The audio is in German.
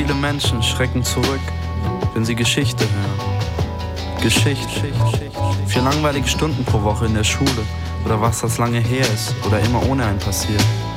Viele Menschen schrecken zurück, wenn sie Geschichte hören. Geschichte. 4 langweilige Stunden pro Woche in der Schule oder was das lange her ist oder immer ohne einen passiert.